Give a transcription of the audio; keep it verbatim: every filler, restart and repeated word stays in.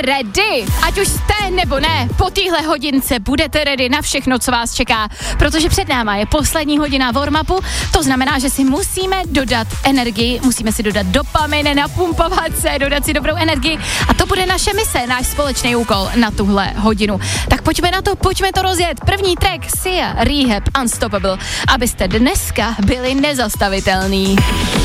ready? Ať už jste nebo ne, po téhle hodince budete ready na všechno, co vás čeká, protože před náma je poslední hodina warm-upu, to znamená, že si musíme dodat energii, musíme si dodat dopamin, napumpovat se, dodat si dobrou energii a to bude naše mise, náš společný úkol na tuhle hodinu. Tak pojďme na to, pojďme to rozjet. První track Sia, Rehab, Unstoppable, abyste dneska byli nezastavitelný.